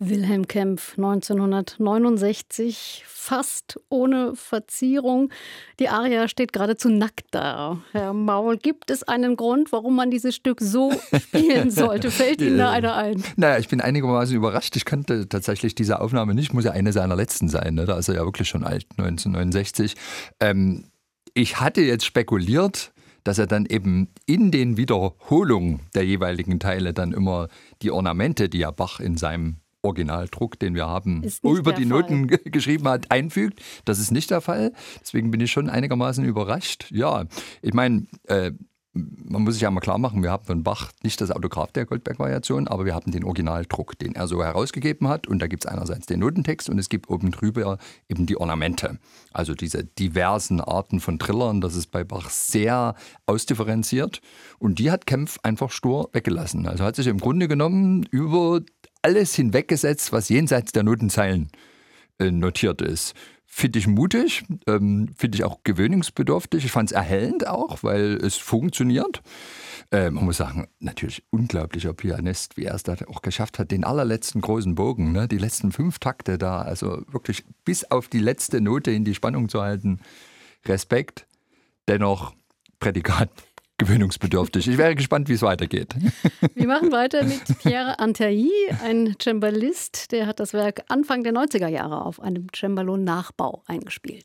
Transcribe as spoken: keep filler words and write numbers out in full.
Wilhelm Kempff, neunzehnhundertneunundsechzig, fast ohne Verzierung. Die Aria steht geradezu nackt da. Herr Maul, gibt es einen Grund, warum man dieses Stück so spielen sollte? Fällt Ihnen da einer ein? Naja, ich bin einigermaßen überrascht. Ich kannte tatsächlich diese Aufnahme nicht. Muss ja eine seiner letzten sein. Ne? Da ist er ja wirklich schon alt, neunzehnhundertneunundsechzig. Ähm, ich hatte jetzt spekuliert, dass er dann eben in den Wiederholungen der jeweiligen Teile dann immer die Ornamente, die ja Bach in seinem Originaldruck, den wir haben, über die Fall. Noten g- geschrieben hat, einfügt. Das ist nicht der Fall. Deswegen bin ich schon einigermaßen überrascht. Ja, ich meine, äh, man muss sich ja mal klar machen, wir haben von Bach nicht das Autograph der Goldberg-Variation, aber wir haben den Originaldruck, den er so herausgegeben hat. Und da gibt es einerseits den Notentext und es gibt oben drüber eben die Ornamente. Also diese diversen Arten von Trillern, das ist bei Bach sehr ausdifferenziert. Und die hat Kempff einfach stur weggelassen. Also hat sich im Grunde genommen über alles hinweggesetzt, was jenseits der Notenzeilen äh, notiert ist. Finde ich mutig, ähm, finde ich auch gewöhnungsbedürftig. Ich fand es erhellend auch, weil es funktioniert. Äh, man muss sagen, natürlich unglaublicher Pianist, wie er es da auch geschafft hat, den allerletzten großen Bogen, ne, die letzten fünf Takte da, also wirklich bis auf die letzte Note in die Spannung zu halten. Respekt, dennoch Prädikat gewöhnungsbedürftig. Ich wäre gespannt, wie es weitergeht. Wir machen weiter mit Pierre Antailly, ein Cembalist, der hat das Werk Anfang der neunziger Jahre auf einem Cembalo-Nachbau eingespielt.